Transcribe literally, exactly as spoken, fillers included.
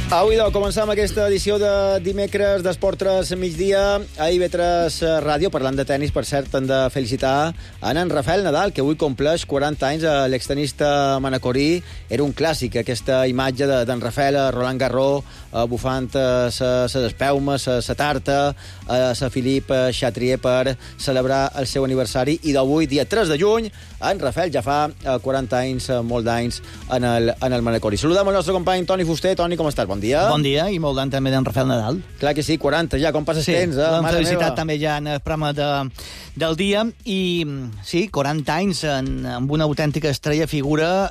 Avui, doncs, començam aquesta edició de dimecres d'Esport tres migdia a I V tres Ràdio. Parlant de tenis, per cert, hem de felicitar en, en Rafael Nadal, que avui compleix quaranta anys, a l'extenista manacorí. Era un clàssic, aquesta imatge d'en Rafael a Roland Garros, bufant les espeumes, la tarta, a la Philippe Chatrier per celebrar el seu aniversari. I d'avui, dia tres de juny, en Rafael ja fa quaranta anys, molt d'anys, en el, en el manacorí. Saludem el nostre company Toni Fuster. Toni, com estàs? Bon dia. Bon dia, i molt d'any també d'en Rafael Nadal. Clar que sí, quaranta ja, com passes sí, temps, eh? L'hem felicitat també ja en el programa de, del dia, i sí, quaranta anys en, amb una autèntica estrella figura